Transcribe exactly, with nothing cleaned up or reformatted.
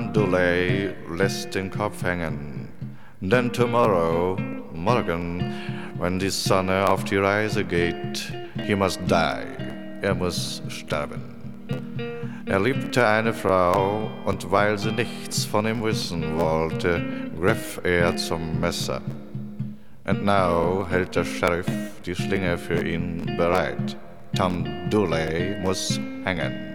Dooley lässt den Kopf hängen, denn tomorrow, morgen, wenn die Sonne auf die Reise geht, he must die, er muss sterben. Er liebte eine Frau, und weil sie nichts von ihm wissen wollte, griff er zum Messer. And now hält der Sheriff die Schlinge für ihn bereit. Tom Dooley muss hängen.